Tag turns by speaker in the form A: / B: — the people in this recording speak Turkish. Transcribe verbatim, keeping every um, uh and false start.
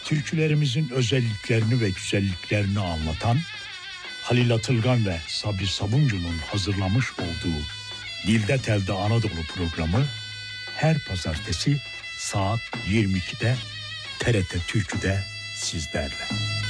A: Türkülerimizin özelliklerini ve güzelliklerini anlatan Halil Atılgan ve Sabri Sabuncu'nun hazırlamış olduğu Dilde Telde Anadolu programı her pazartesi saat yirmi ikide T R T Türkü'de sizlerle.